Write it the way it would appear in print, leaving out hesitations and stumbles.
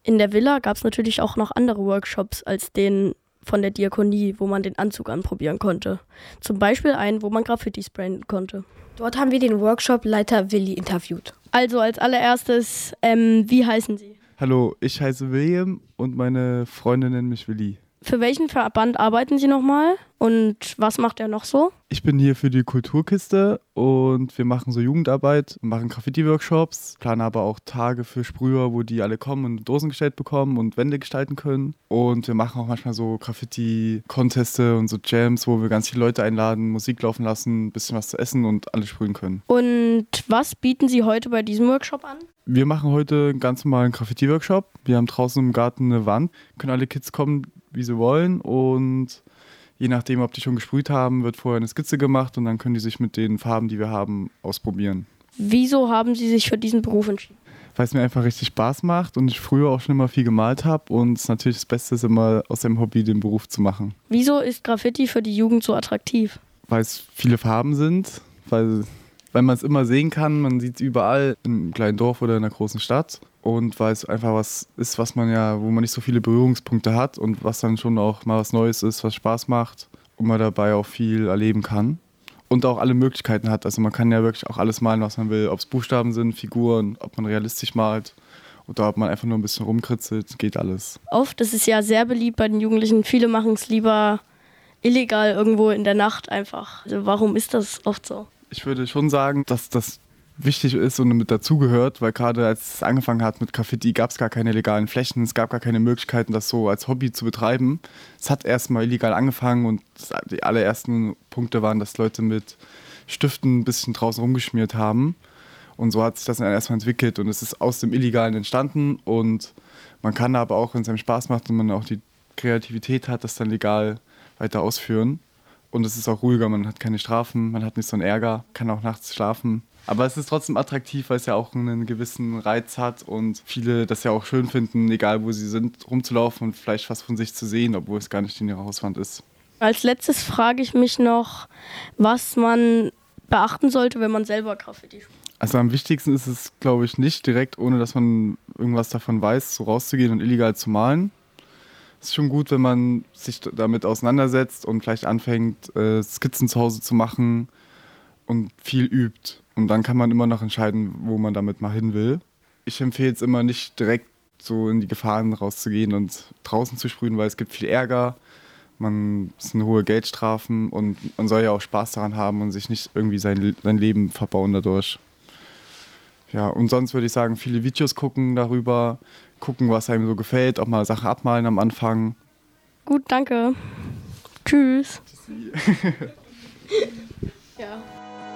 In der Villa gab es natürlich auch noch andere Workshops als den von der Diakonie, wo man den Anzug anprobieren konnte. Zum Beispiel einen, wo man Graffiti sprayen konnte. Dort haben wir den Workshop-Leiter Willi interviewt. Also als allererstes, wie heißen Sie? Hallo, ich heiße William und meine Freunde nennen mich Willi. Für welchen Verband arbeiten Sie nochmal und was macht er noch so? Ich bin hier für die Kulturkiste und wir machen so Jugendarbeit, machen Graffiti-Workshops, planen aber auch Tage für Sprüher, wo die alle kommen und Dosen gestellt bekommen und Wände gestalten können. Und wir machen auch manchmal so Graffiti-Conteste und so Jams, wo wir ganz viele Leute einladen, Musik laufen lassen, ein bisschen was zu essen und alle sprühen können. Und was bieten Sie heute bei diesem Workshop an? Wir machen heute einen ganz normalen Graffiti-Workshop. Wir haben draußen im Garten eine Wand, können alle Kids kommen, wie sie wollen, und je nachdem, ob die schon gesprüht haben, wird vorher eine Skizze gemacht und dann können die sich mit den Farben, die wir haben, ausprobieren. Wieso haben Sie sich für diesen Beruf entschieden? Weil es mir einfach richtig Spaß macht und ich früher auch schon immer viel gemalt habe und es natürlich das Beste ist, immer aus dem Hobby den Beruf zu machen. Wieso ist Graffiti für die Jugend so attraktiv? Weil es viele Farben sind, weil man es immer sehen kann, man sieht es überall in einem kleinen Dorf oder in einer großen Stadt. Und weil es einfach was ist, wo man nicht so viele Berührungspunkte hat und was dann schon auch mal was Neues ist, was Spaß macht und man dabei auch viel erleben kann. Und auch alle Möglichkeiten hat. Also man kann ja wirklich auch alles malen, was man will. Ob es Buchstaben sind, Figuren, ob man realistisch malt oder ob man einfach nur ein bisschen rumkritzelt, geht alles. Oft ist es ja sehr beliebt bei den Jugendlichen. Viele machen es lieber illegal irgendwo in der Nacht einfach. Also warum ist das oft so? Ich würde schon sagen, dass das wichtig ist und mit dazugehört, weil gerade als es angefangen hat mit Graffiti, gab es gar keine legalen Flächen, es gab gar keine Möglichkeiten, das so als Hobby zu betreiben. Es hat erstmal illegal angefangen und die allerersten Punkte waren, dass Leute mit Stiften ein bisschen draußen rumgeschmiert haben. Und so hat sich das dann erstmal entwickelt und es ist aus dem Illegalen entstanden und man kann aber auch, wenn es einem Spaß macht und man auch die Kreativität hat, das dann legal weiter ausführen. Und es ist auch ruhiger, man hat keine Strafen, man hat nicht so einen Ärger, kann auch nachts schlafen. Aber es ist trotzdem attraktiv, weil es ja auch einen gewissen Reiz hat und viele das ja auch schön finden, egal wo sie sind, rumzulaufen und vielleicht was von sich zu sehen, obwohl es gar nicht in ihrer Hauswand ist. Als letztes frage ich mich noch, was man beachten sollte, wenn man selber Graffiti spielt. Also am wichtigsten ist es, glaube ich, nicht direkt, ohne dass man irgendwas davon weiß, so rauszugehen und illegal zu malen. Es ist schon gut, wenn man sich damit auseinandersetzt und vielleicht anfängt, Skizzen zu Hause zu machen und viel übt. Und dann kann man immer noch entscheiden, wo man damit mal hin will. Ich empfehle es immer nicht direkt so in die Gefahren rauszugehen und draußen zu sprühen, weil es gibt viel Ärger. Es sind hohe Geldstrafen und man soll ja auch Spaß daran haben und sich nicht irgendwie sein Leben verbauen dadurch. Ja, und sonst würde ich sagen, viele Videos gucken darüber, gucken, was einem so gefällt, auch mal Sachen abmalen am Anfang. Gut, danke. Tschüss. Tschüssi. Ja.